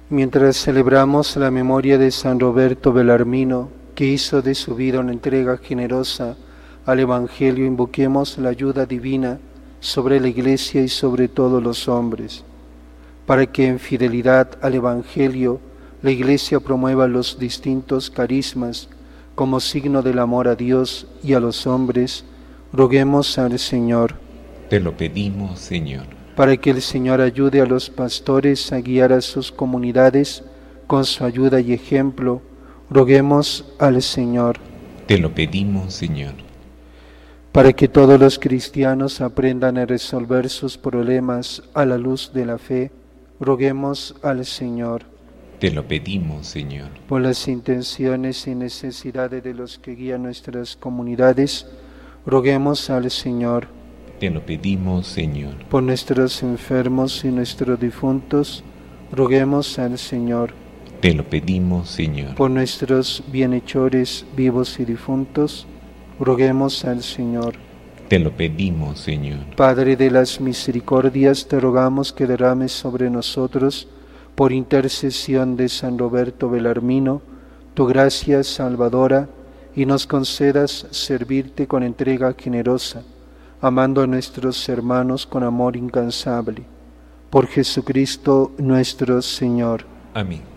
Mientras celebramos la memoria de San Roberto Bellarmino, que hizo de su vida una entrega generosa al Evangelio, invoquemos la ayuda divina sobre la Iglesia y sobre todos los hombres, para que en fidelidad al Evangelio la Iglesia promueva los distintos carismas como signo del amor a Dios y a los hombres. Roguemos al Señor. Te lo pedimos, Señor. Para que el Señor ayude a los pastores a guiar a sus comunidades con su ayuda y ejemplo, roguemos al Señor. Te lo pedimos, Señor. Para que todos los cristianos aprendan a resolver sus problemas a la luz de la fe, roguemos al Señor. Te lo pedimos, Señor. Por las intenciones y necesidades de los que guían nuestras comunidades, roguemos al Señor. Te lo pedimos, Señor. Por nuestros enfermos y nuestros difuntos, roguemos al Señor. Te lo pedimos, Señor. Por nuestros bienhechores vivos y difuntos, roguemos al Señor. Te lo pedimos, Señor. Padre de las misericordias, te rogamos que derrames sobre nosotros, por intercesión de San Roberto Bellarmino, tu gracia salvadora, y nos concedas servirte con entrega generosa, amando a nuestros hermanos con amor incansable. Por Jesucristo nuestro Señor. Amén.